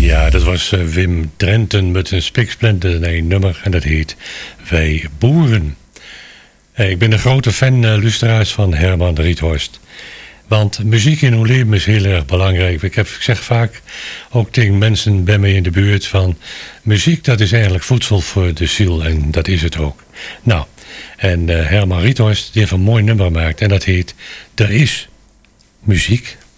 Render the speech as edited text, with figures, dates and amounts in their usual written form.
Ja, dat was Wim Drenten met een spiksplinter nummer en dat heet Wij Boeren. Ik ben een grote fan, luisteraars, van Herman Riethorst. Want muziek in uw leven is heel erg belangrijk. Ik zeg vaak ook tegen mensen bij mij in de buurt van... muziek, dat is eigenlijk voedsel voor de ziel en dat is het ook. Nou, en Herman Riethorst die heeft een mooi nummer gemaakt en dat heet Er is muziek.